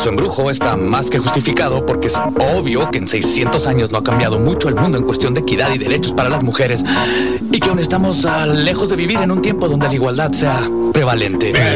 su embrujo está más que justificado porque es obvio que en 600 años no ha cambiado mucho el mundo en cuestión de equidad y derechos para las mujeres y que aún estamos lejos de vivir en un tiempo donde la igualdad sea prevalente.